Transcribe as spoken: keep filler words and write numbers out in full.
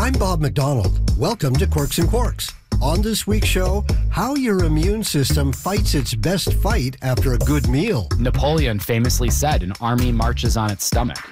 I'm Bob McDonald. Welcome to Quirks and Quarks. On this week's show, how your immune system fights its best fight after a good meal. Napoleon famously said, an army marches on its stomach.